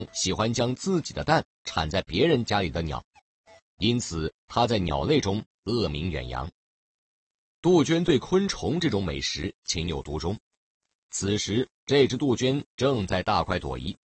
喜欢将自己的蛋产在别人家里的鸟，因此它在鸟类中恶名远扬。杜鹃对昆虫这种美食情有独钟。此时，这只杜鹃正在大快朵颐，